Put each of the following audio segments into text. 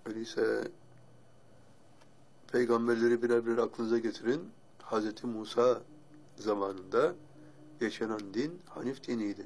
Öyleyse peygamberleri birer birer aklınıza getirin. Hz. Musa zamanında yaşanan din Hanif diniydi.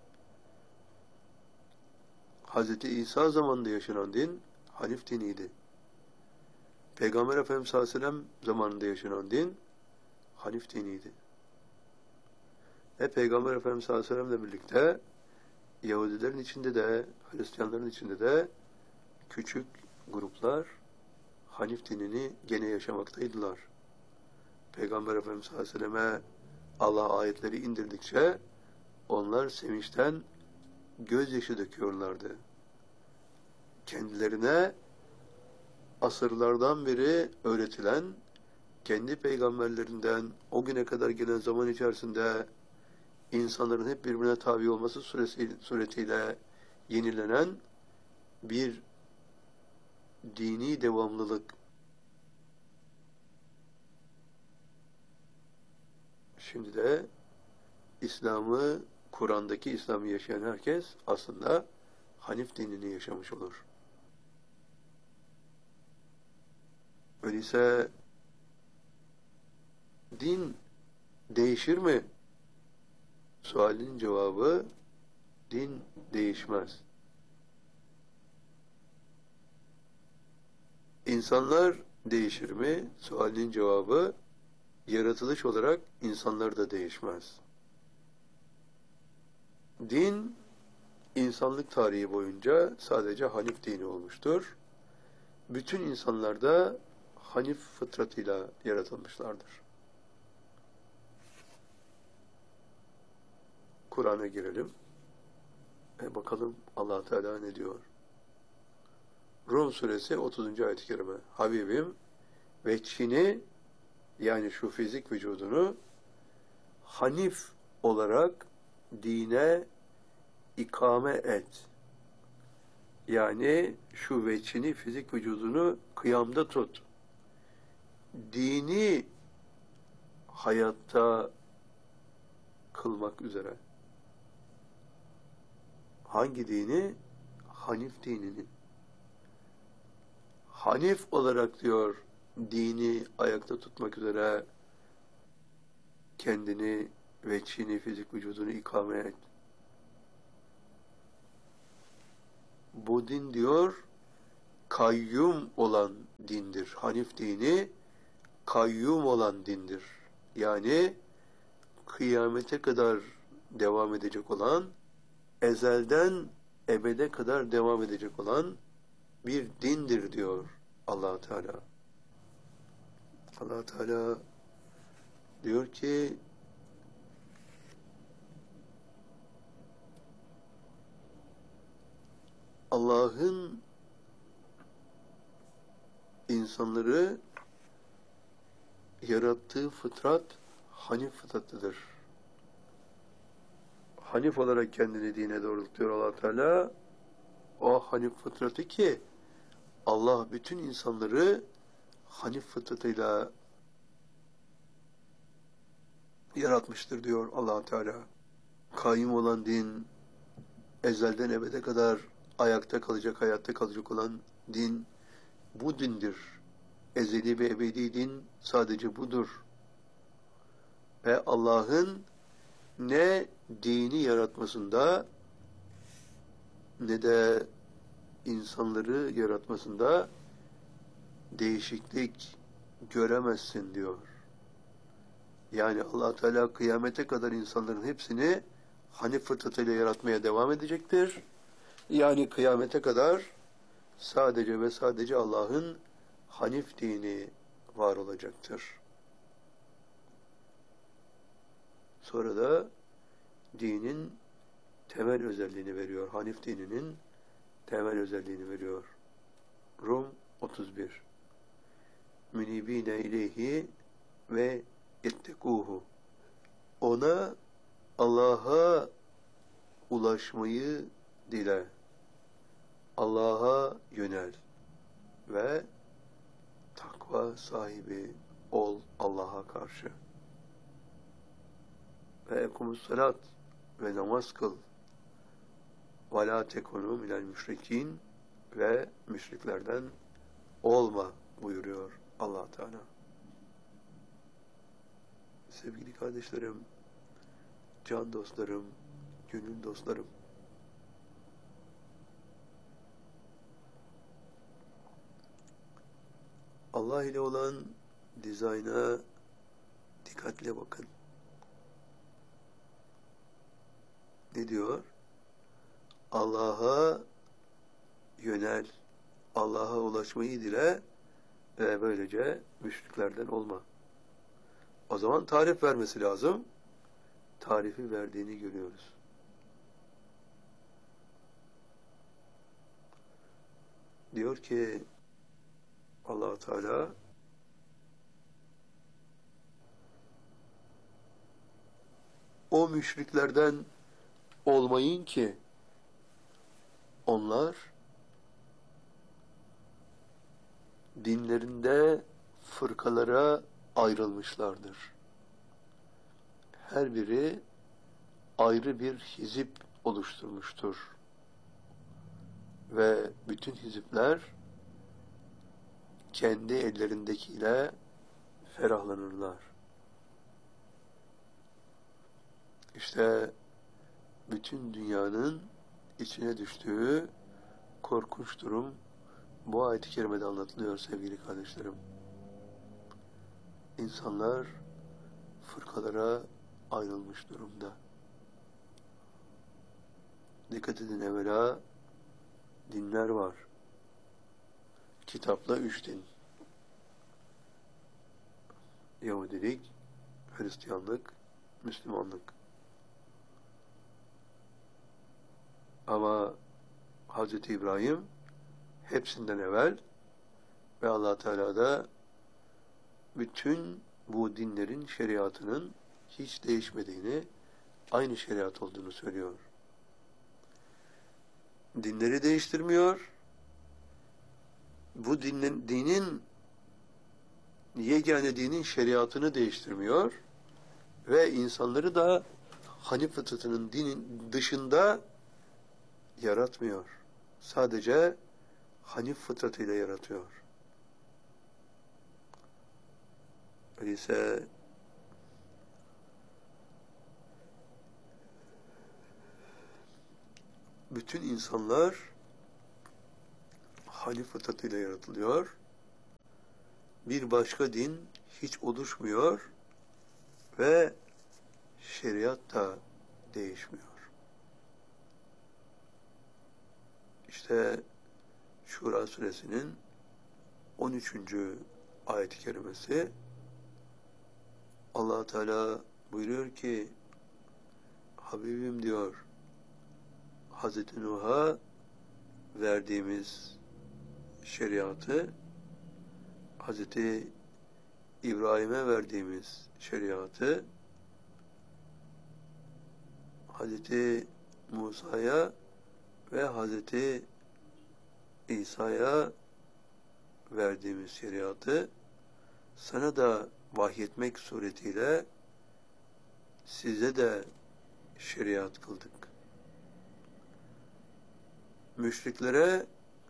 Hz. İsa zamanında yaşanan din Hanif diniydi. Peygamber Efendimiz sallallahu aleyhi ve sellem zamanında yaşanan din Hanif diniydi. Ve Peygamber Efendimiz sallallahu aleyhi ve sellemle birlikte Yahudilerin içinde de, Hristiyanların içinde de küçük gruplar Hanif dinini gene yaşamaktaydılar. Peygamber Efendimiz sallallahu aleyhi ve selleme Allah ayetleri indirdikçe onlar sevinçten gözyaşı döküyorlardı. Kendilerine asırlardan beri öğretilen, kendi peygamberlerinden o güne kadar gelen zaman içerisinde insanların hep birbirine tabi olması suretiyle yenilenen bir dini devamlılık. Şimdi de İslam'ı, Kur'an'daki İslam'ı yaşayan herkes aslında Hanif dinini yaşamış olur. Öyleyse din değişir mi? Sualin cevabı din değişmez. İnsanlar değişir mi? Sualin cevabı yaratılış olarak insanlar da değişmez. Din insanlık tarihi boyunca sadece Hanif dini olmuştur. Bütün insanlar da Hanif fıtratıyla yaratılmışlardır. Kur'an'a girelim. Bakalım Allah Teala ne diyor? Rum suresi 30. ayet-i kerime. Habibim veçhini, yani şu fizik vücudunu Hanif olarak dine ikame et. Yani şu veçhini, fizik vücudunu kıyamda tut. Dini hayatta kılmak üzere. Hangi dini? Hanif dinini. Hanif olarak diyor, dini ayakta tutmak üzere kendini, veçhini, fizik vücudunu ikame et. Bu din diyor, kayyum olan dindir. Hanif dini, kayyum olan dindir. Yani kıyamete kadar devam edecek olan, ezelden ebede kadar devam edecek olan bir dindir diyor Allah Teala. Allah Teala diyor ki Allah'ın insanları yarattığı fıtrat Hanif fıtratıdır. Hanif olarak kendini dine doğrultuyor Allah Teala. O Hanif fıtratı ki Allah bütün insanları Hanif fıtratıyla yaratmıştır diyor Allah Teala. Kayyum olan din, ezelden ebede kadar ayakta kalacak, hayatta kalacak olan din bu dindir. Ezeli ve ebedi din sadece budur. Ve Allah'ın ne dini yaratmasında ne de insanları yaratmasında değişiklik göremezsin diyor. Yani Allah Teala kıyamete kadar insanların hepsini Hanif fıtratıyla yaratmaya devam edecektir. Yani kıyamete kadar sadece ve sadece Allah'ın Hanif dini var olacaktır. Sonra da dinin temel özelliğini veriyor. Hanif dininin temel özelliğini veriyor. Rum 31. Münibine ileyhi ve ettekuhu. Ona, Allah'a ulaşmayı dile. Allah'a yönel ve takva sahibi ol Allah'a karşı. Ve ekumus salat ve namaz kıl. Ve la tekunu minel müşrikin ve müşriklerden olma buyuruyor Allah Teala. Sevgili kardeşlerim, can dostlarım, gönül dostlarım, Allah ile olan dizayna dikkatle bakın. Ne diyor? Allah'a yönel, Allah'a ulaşmayı dile ve böylece müşriklerden olma. O zaman tarif vermesi lazım. Tarifi verdiğini görüyoruz. Diyor ki Allah Teala o müşriklerden olmayın ki onlar dinlerinde fırkalara ayrılmışlardır. Her biri ayrı bir hizip oluşturmuştur. Ve bütün hizipler kendi ellerindekiyle ferahlanırlar. İşte bütün dünyanın içine düştüğü korkunç durum bu ayet-i kerimede anlatılıyor sevgili kardeşlerim. İnsanlar fırkalara ayrılmış durumda. Dikkat edin, evvela dinler var. Kitapla 3 din. Yahudilik, Hristiyanlık, Müslümanlık. Ama Hz. İbrahim hepsinden evvel ve Allah Teala da bütün bu dinlerin şeriatının hiç değişmediğini, aynı şeriat olduğunu söylüyor. Dinleri değiştirmiyor. Bu dinin yegane dinin şeriatını değiştirmiyor ve insanları da Hanif fıtratının dinin dışında yaratmıyor. Sadece Hanif fıtratıyla yaratıyor. Öyleyse bütün insanlar Hanif fıtratıyla yaratılıyor. Bir başka din hiç oluşmuyor ve şeriat da değişmiyor. İşte Şura suresinin 13. ayet-i kerimesi Allah Teala buyuruyor ki Habibim diyor Hazreti Nuh'a verdiğimiz şeriatı Hazreti İbrahim'e verdiğimiz şeriatı Hazreti Musa'ya ve Hazreti İsa'ya verdiğimiz şeriatı sana da vahyetmek suretiyle size de şeriat kıldık. Müşriklere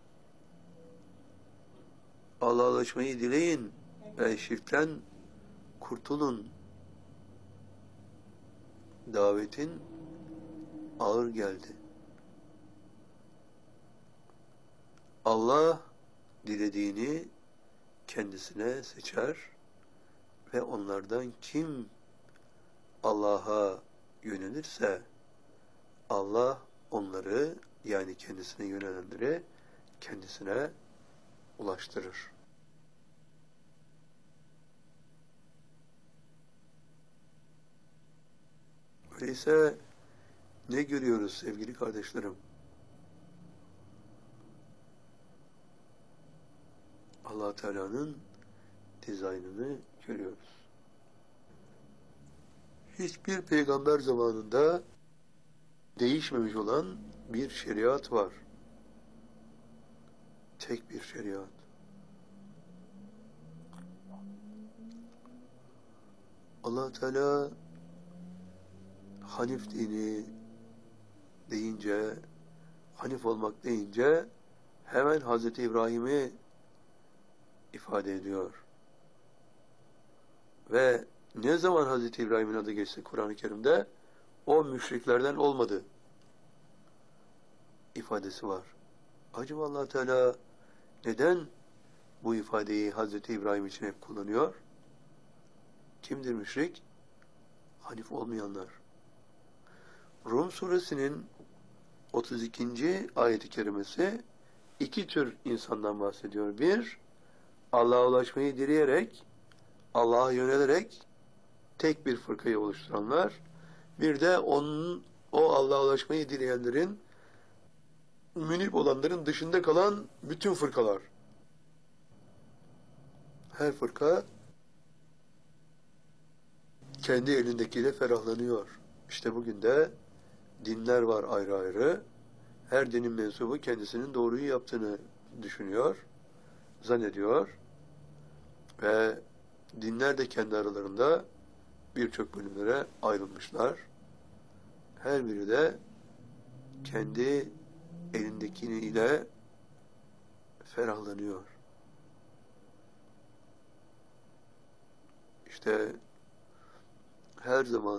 Allah'a ulaşmayı dileyin ve şirkten kurtulun davetin ağır geldi. Allah dilediğini kendisine seçer ve onlardan kim Allah'a yönelirse Allah onları, yani kendisine yönelenleri kendisine ulaştırır. Öyleyse ne görüyoruz sevgili kardeşlerim? Allah Teala'nın dizaynını görüyoruz. Hiçbir peygamber zamanında değişmemiş olan bir şeriat var. Tek bir şeriat. Allah Teala Hanif dini deyince, Hanif olmak deyince hemen Hazreti İbrahim'i ifade ediyor. Ve ne zaman Hazreti İbrahim'in adı geçse Kur'an-ı Kerim'de o müşriklerden olmadı ifadesi var. Acaba Allah Teala neden bu ifadeyi Hazreti İbrahim için hep kullanıyor? Kimdir müşrik? Hanif olmayanlar. Rum suresinin 32. ayet-i kerimesi iki tür insandan bahsediyor. Bir, Allah'a ulaşmayı dileyerek, Allah'a yönelerek tek bir fırkayı oluşturanlar. Bir de o Allah'a ulaşmayı dileyenlerin, münip olanların dışında kalan bütün fırkalar. Her fırka kendi elindekiyle ferahlanıyor. İşte bugün de dinler var ayrı ayrı. Her dinin mensubu kendisinin doğruyu yaptığını düşünüyor, zannediyor ve dinler de kendi aralarında birçok bölümlere ayrılmışlar. Her biri de kendi elindekiyle ferahlanıyor. İşte her zaman,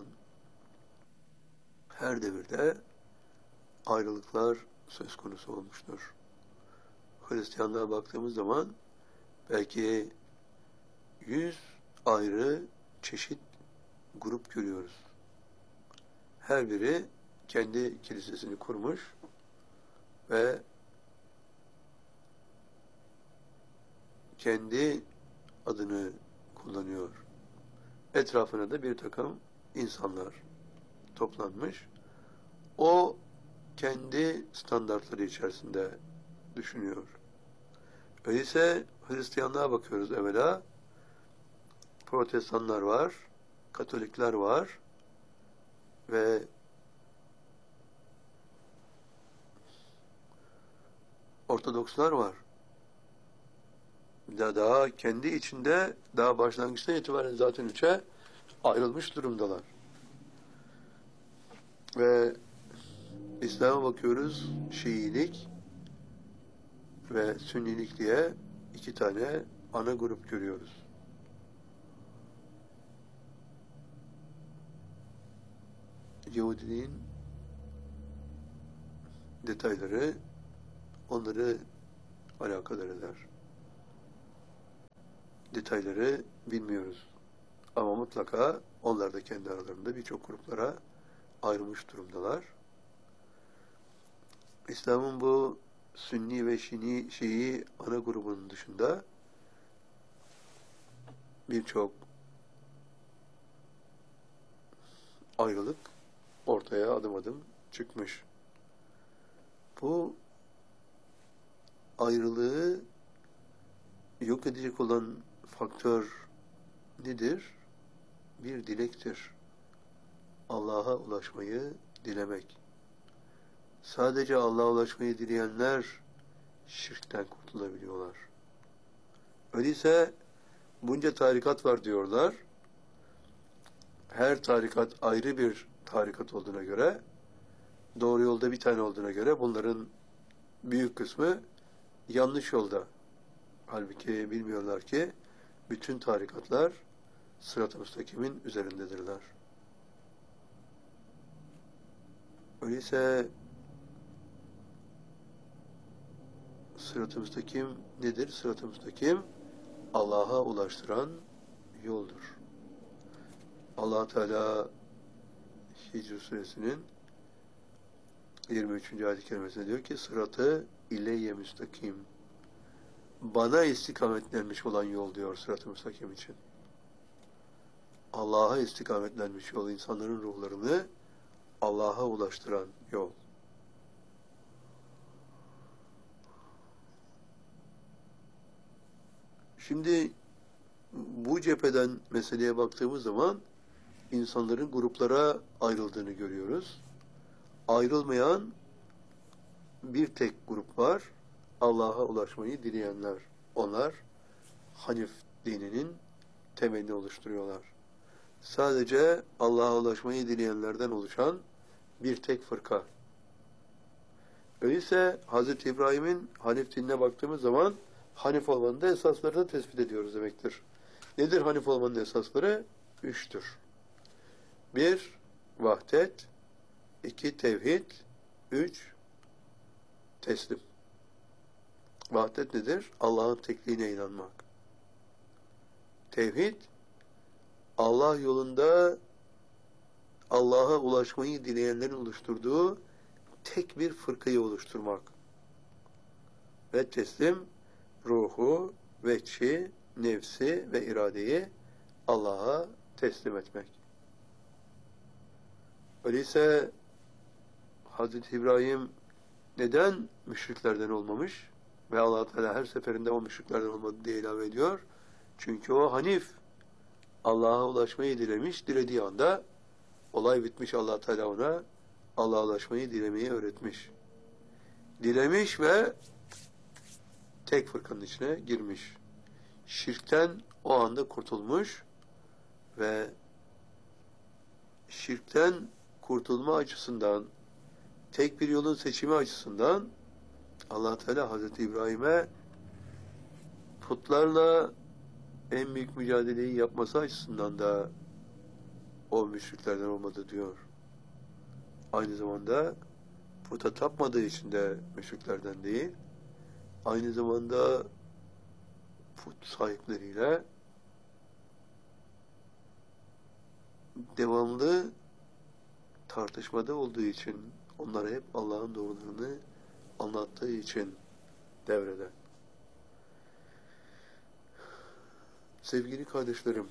her devirde ayrılıklar söz konusu olmuştur. Hristiyanlığa baktığımız zaman belki 100 ayrı çeşit grup görüyoruz. Her biri kendi kilisesini kurmuş ve kendi adını kullanıyor. Etrafına da bir takım insanlar toplanmış. O kendi standartları içerisinde düşünüyor. Öyleyse Hristiyanlığa bakıyoruz evvela. Protestanlar var, Katolikler var ve Ortodokslar var. Daha kendi içinde daha başlangıçtan itibaren zaten üçe ayrılmış durumdalar. Ve İslam'a bakıyoruz, Şiilik ve Sünnilik diye iki tane ana grup görüyoruz. Yahudiliğin detayları onları alakadar eder. Detayları bilmiyoruz. Ama mutlaka onlar da kendi aralarında birçok gruplara ayrılmış durumdalar. İslam'ın bu Sünni ve Şii ana grubunun dışında birçok ayrılık ortaya adım adım çıkmış. Bu ayrılığı yok edecek olan faktör nedir? Bir dilektir. Allah'a ulaşmayı dilemek. Sadece Allah'a ulaşmayı dileyenler şirkten kurtulabiliyorlar. Öyleyse bunca tarikat var diyorlar. Her tarikat ayrı bir tarikat olduğuna göre, doğru yolda bir tane olduğuna göre bunların büyük kısmı yanlış yolda. Halbuki bilmiyorlar ki bütün tarikatlar sırat-ı müstakimin üzerindedirler. Öyleyse sırat-ı müstakim nedir? Sırat-ı müstakim Allah'a ulaştıran yoldur. Allah Teala Hicr suresinin 23. ayet-i kerimesinde diyor ki sıratı ileyye müstakim. Bana istikametlenmiş olan yol diyor sırat-ı müstakim için. Allah'a istikametlenmiş yol, insanların ruhlarını Allah'a ulaştıran yol. Şimdi bu cepheden meseleye baktığımız zaman insanların gruplara ayrıldığını görüyoruz. Ayrılmayan bir tek grup var. Allah'a ulaşmayı dileyenler. Onlar Hanif dininin temelini oluşturuyorlar. Sadece Allah'a ulaşmayı dileyenlerden oluşan bir tek fırka. Öyleyse Hz. İbrahim'in Hanif dinine baktığımız zaman Hanif olmanın da esaslarını tespit ediyoruz demektir. Nedir hanif olmanın esasları? Üçtür. 1. Vahdet. 2. Tevhid. 3. Teslim. Vahdet nedir? Allah'ın tekliğine inanmak. Tevhid, Allah yolunda Allah'a ulaşmayı dileyenlerin oluşturduğu tek bir fırkayı oluşturmak. Ve teslim, ruhu, veçhi, nefsi ve iradeyi Allah'a teslim etmek. Öyleyse Hazreti İbrahim neden müşriklerden olmamış? Ve Allah Teala her seferinde o müşriklerden olmadı diye ilave ediyor. Çünkü o hanif. Allah'a ulaşmayı dilemiş. Dilediği anda olay bitmiş. Allah Teala ona Allah'a ulaşmayı dilemeyi öğretmiş. Dilemiş ve tek fırkanın içine girmiş. Şirkten o anda kurtulmuş ve şirkten kurtulma açısından, tek bir yolun seçimi açısından Allah Teala Hazreti İbrahim'e putlarla en büyük mücadeleyi yapması açısından da o müşriklerden olmadı diyor. Aynı zamanda puta tapmadığı için de müşriklerden değil, aynı zamanda put sahipleriyle devamlı tartışmada olduğu için, onlara hep Allah'ın doğrularını anlattığı için devrede. Sevgili kardeşlerim,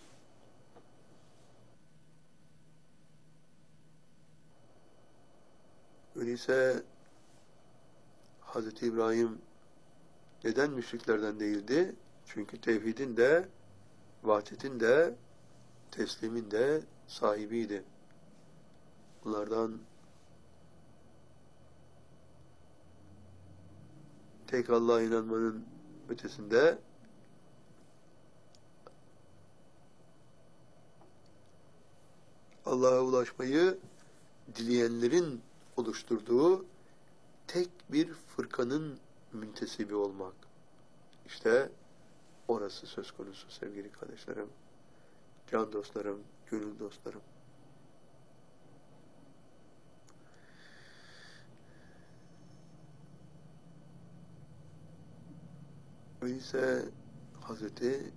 öyleyse Hz. İbrahim neden müşriklerden değildi? Çünkü tevhidin de, vahdetin de, teslimin de sahibiydi. Bunlardan tek Allah'a inanmanın ötesinde Allah'a ulaşmayı dileyenlerin oluşturduğu tek bir fırkanın müntesibi olmak. İşte orası söz konusu sevgili kardeşlerim, can dostlarım, gönül dostlarım. Öyleyse Hazreti